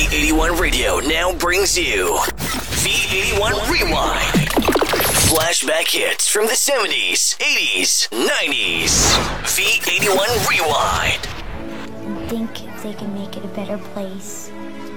V81 Radio now brings you V81 Rewind. Flashback hits from the 70s, 80s, 90s. V81 Rewind. And think if they can make it a better place.